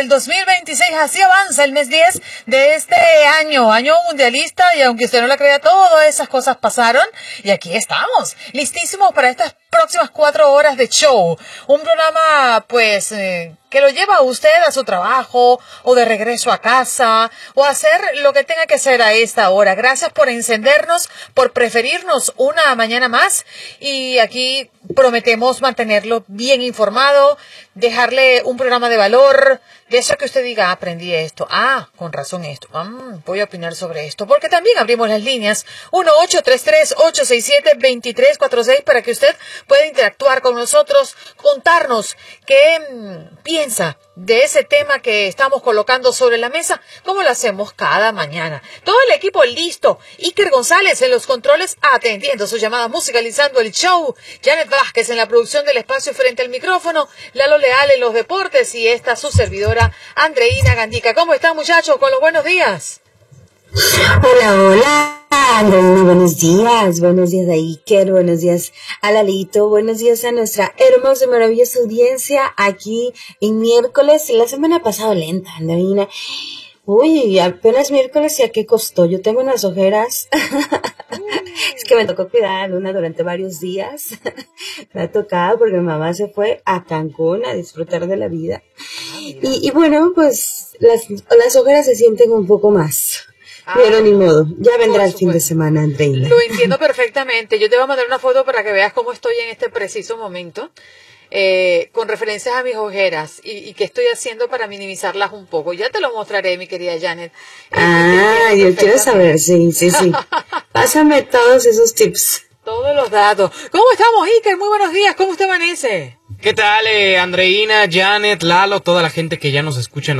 del 2026. Así avanza el mes 10 de este año mundialista, y aunque usted no lo crea, todas esas cosas pasaron y aquí estamos, listísimos para estas próximas 4 horas de show. Un programa, pues, que lo lleva a usted a su trabajo, o de regreso a casa, o a hacer lo que tenga que hacer a esta hora. Gracias por encendernos, por preferirnos una mañana más, y aquí prometemos mantenerlo bien informado, dejarle un programa de valor, de eso que usted diga, aprendí esto, con razón esto, voy a opinar sobre esto, porque también abrimos las líneas 1-833-867-2346 para que usted pueda interactuar con nosotros, contarnos qué piensa de ese tema que estamos colocando sobre la mesa, como lo hacemos cada mañana. Todo el equipo listo, Iker González en los controles atendiendo sus llamadas, musicalizando el show, Janet Vázquez en la producción del espacio frente al micrófono, Lalo Leal en los deportes, y esta su servidora Andreina Gandica. ¿Cómo están, muchachos? Con los buenos días. Hola, Andreina, buenos días a Iker, buenos días a Lalito, buenos días a nuestra hermosa y maravillosa audiencia aquí en miércoles. La semana pasada lenta, Andreina. Uy, apenas miércoles, ¿y a qué costó? Yo tengo unas ojeras. Es que me tocó cuidar a Luna durante varios días. Me ha tocado porque mi mamá se fue a Cancún a disfrutar de la vida. Y bueno, pues las ojeras se sienten un poco más. Pero ni modo, ya vendrá el fin de semana, Andreina. Lo entiendo perfectamente. Yo te voy a mandar una foto para que veas cómo estoy en este preciso momento, con referencias a mis ojeras y qué estoy haciendo para minimizarlas un poco. Ya te lo mostraré, mi querida Janet. Yo quiero saber, sí. Pásame todos esos tips. Todos los datos. ¿Cómo estamos, Iker? Muy buenos días. ¿Cómo usted amanece? ¿Qué tal, Andreina, Janet, Lalo, toda la gente que ya nos escucha en